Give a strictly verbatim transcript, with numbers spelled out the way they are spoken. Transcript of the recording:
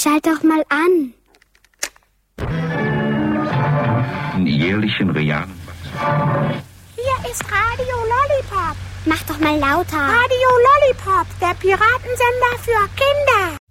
schalt doch mal an. In jährlichen realen Hier ist Radio Lollipop. Mach doch mal lauter. Radio Lollipop, der Piratensender für Kinder.